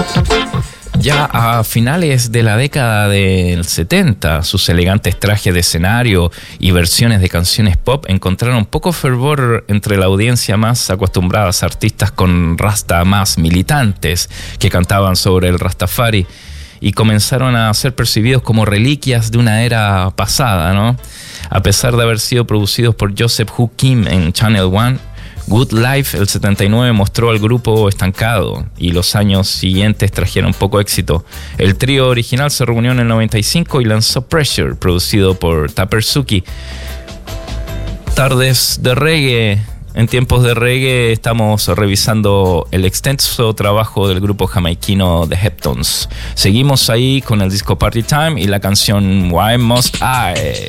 Ya a finales de la década del 70, sus elegantes trajes de escenario y versiones de canciones pop encontraron poco fervor entre la audiencia más acostumbrada a artistas con rasta más militantes que cantaban sobre el Rastafari y comenzaron a ser percibidos como reliquias de una era pasada, ¿no? A pesar de haber sido producidos por Joseph Hu Kim en Channel One, Good Life, el 79, mostró al grupo estancado y los años siguientes trajeron poco éxito. El trío original se reunió en el 95 y lanzó Pressure, producido por Tupper Suki. Tardes de reggae. En tiempos de reggae estamos revisando el extenso trabajo del grupo jamaiquino The Heptones. Seguimos ahí con el disco Party Time y la canción Why Must I.